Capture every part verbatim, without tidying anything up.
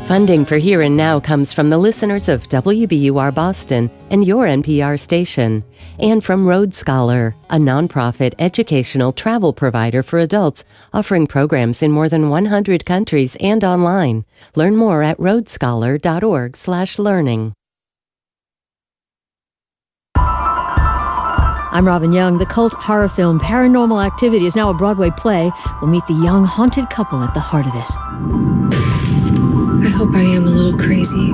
Funding for Here and Now comes from the listeners of W B U R Boston and your N P R station, and from Road Scholar, a nonprofit educational travel provider for adults offering programs in more than one hundred countries and online. Learn more at roadscholar.org slash learning. I'm Robin Young. The cult horror film Paranormal Activity is now a Broadway play. We'll meet the young haunted couple at the heart of it. I hope I am a little crazy.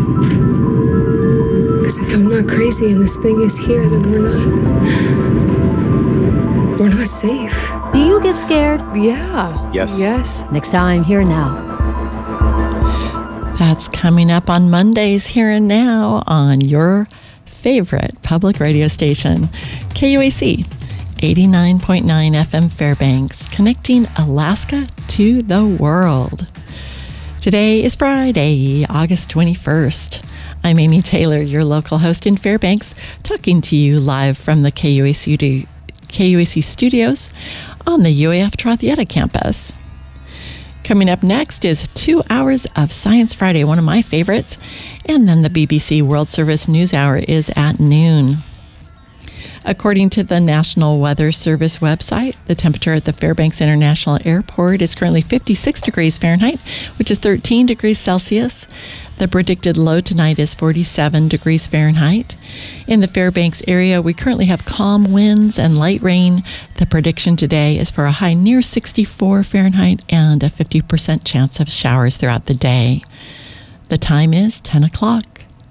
Because if I'm not crazy and this thing is here, then we're not... We're not safe. Do you get scared? Yeah. Yes. Yes. Next time, Here and Now. That's coming up on Mondays, Here and Now, on your favorite public radio station, K U A C, eighty-nine point nine F M Fairbanks, connecting Alaska to the world. Today is Friday, August twenty-first. I'm Amy Taylor, your local host in Fairbanks, talking to you live from the K U A C, K U A C studios on the U A F Trothieta campus. Coming up next is two hours of Science Friday, one of my favorites, and then the B B C World Service News Hour is at noon. According to the National Weather Service website, the temperature at the Fairbanks International Airport is currently fifty-six degrees Fahrenheit, which is thirteen degrees Celsius. The predicted low tonight is forty-seven degrees Fahrenheit. In the Fairbanks area, we currently have calm winds and light rain. The prediction today is for a high near sixty-four Fahrenheit and a fifty percent chance of showers throughout the day. The time is ten o'clock.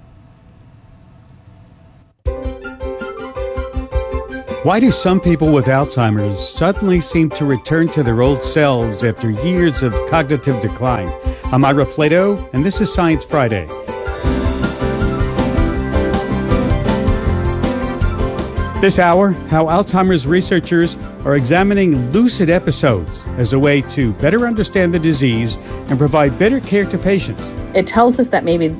Why do some people with Alzheimer's suddenly seem to return to their old selves after years of cognitive decline? I'm Ira Flato, and this is Science Friday. This hour, how Alzheimer's researchers are examining lucid episodes as a way to better understand the disease and provide better care to patients. It tells us that maybe